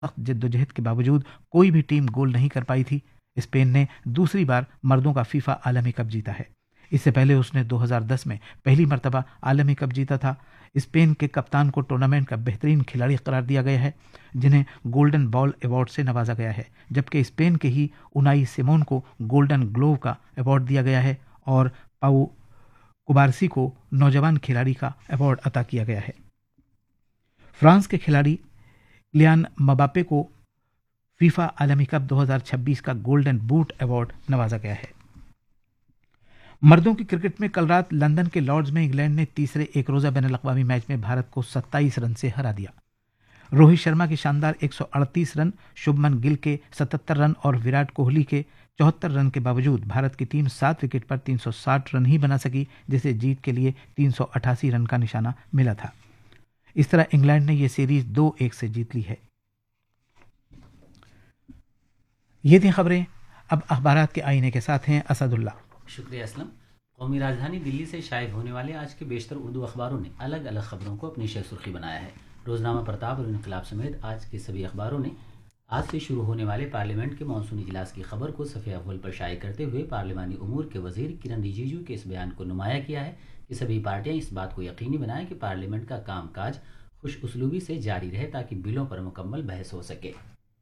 सख्त जद्दोजहद के बावजूद कोई भी टीम गोल नहीं कर पाई थी। स्पेन ने दूसरी बार मर्दों का फीफा आलमी कप जीता है। इससे पहले उसने 2010 में पहली मर्तबा आलमी कप जीता था। स्पेन के कप्तान को टूर्नामेंट का बेहतरीन खिलाड़ी करार दिया गया है, जिन्हें गोल्डन बॉल अवार्ड से नवाजा गया है, जबकि स्पेन के ही उनाई सिमोन को गोल्डन ग्लोव का अवार्ड दिया गया है और पाउ कुबारसी को नौजवान खिलाड़ी का अवार्ड अता किया गया है। फ्रांस के खिलाड़ी लियान मबापे को फीफा आलमी कप 2026 का गोल्डन बूट अवार्ड नवाजा गया है। मर्दों की क्रिकेट में कल रात लंदन के लॉर्ड्स में इंग्लैंड ने तीसरे एक रोजा बैनुल-अक़वामी मैच में भारत को 27 रन से हरा दिया। रोहित शर्मा के शानदार 138 रन, शुभमन गिल के 77 रन और विराट कोहली के 74 रन के बावजूद भारत की टीम 7 विकेट पर 360 रन ही बना सकी, जिसे जीत के लिए 388 रन का निशाना मिला था। इस तरह इंग्लैंड ने यह सीरीज 2-1 से जीत ली है। ये थी खबरें। अब अखबारात के आईने के साथ हैं असदुल्ला। शुक्रिया असलम। कौमी राजधानी दिल्ली से शाये होने वाले आज के बेशतर उर्दू अखबारों ने अलग अलग खबरों को अपनी शेर सुर्खी बनाया है। रोजनामा प्रताप और इनकलाब समेत आज के सभी अखबारों ने आज से शुरू होने वाले पार्लियामेंट के मानसूनी इजलास की खबर को सफ़े अव्वल पर शाये करते हुए पार्लिमानी उमूर के वजीर किरण रिजिजू के इस बयान को नुमाया किया है कि सभी पार्टियां इस बात को यकीनी बनाएं कि पार्लियामेंट का कामकाज खुश उसलूबी से जारी रहे ताकि बिलों पर मुकम्मल बहस हो सके।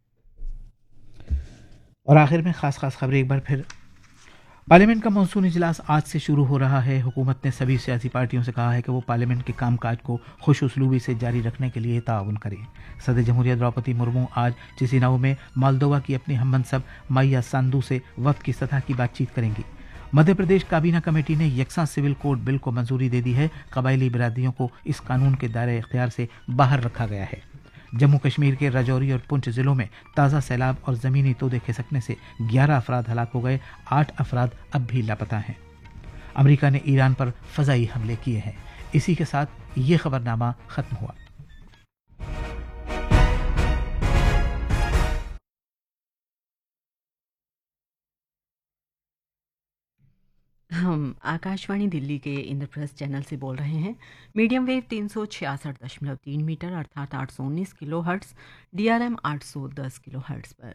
और आखिर में खास खबरें एक बार फिर। पार्लियामेंट का मानसून इजलास आज से शुरू हो रहा है। हुकूमत ने सभी सियासी पार्टियों से कहा है कि वो पार्लियामेंट के कामकाज को खुश उसलूबी से जारी रखने के लिए ताउन करें। सदर जमहूरिया द्रौपदी मुर्मू आज चिसिनाऊ में मोल्दोवा की अपनी हममनसब माइया सांदू से वक्त की सतह की बातचीत करेंगी। मध्य प्रदेश काबीना कमेटी ने यकसा सिविल कोड बिल को मंजूरी दे दी है। कबायली बिरादरियों को इस कानून के दायरे इख्तियार से बाहर रखा गया है। जम्मू कश्मीर के राजौरी और पुंछ जिलों में ताज़ा सैलाब और ज़मीनी तोदे खिसकने से 11 अफराद हलाक हो गए, 8 अफराद अब भी लापता हैं। अमेरिका ने ईरान पर फ़ज़ाई हमले किए हैं। इसी के साथ ये खबरनामा ख़त्म हुआ। हम आकाशवाणी दिल्ली के इंद्रप्रस्थ चैनल से बोल रहे हैं। मीडियम वेव 366.3 मीटर अर्थात 819 kilo hertz, DRM 810 kilo hertz पर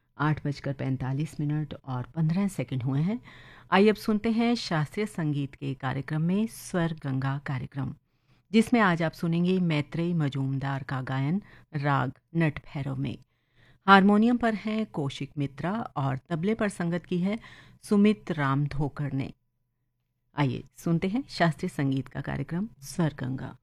8:45 और 15 सेकंड हुए हैं। आइए अब सुनते हैं शास्त्रीय संगीत के कार्यक्रम में स्वर गंगा कार्यक्रम, जिसमें आज आप सुनेंगे मैत्रेयी मजूमदार का गायन राग नट भैरव में। हारमोनियम पर हैं कौशिक मित्रा और तबले पर संगत की है सुमित राम धोकर ने। आइए सुनते हैं शास्त्रीय संगीत का कार्यक्रम स्वर गंगा।